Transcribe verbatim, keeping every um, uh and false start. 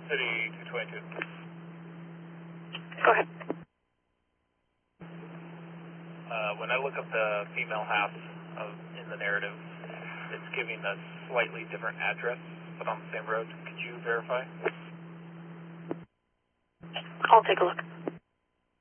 City two twenty-two. Go ahead. Uh, when I look up the female half of in the narrative, it's giving a slightly different address, but on the same road. Could you verify? I'll take a look.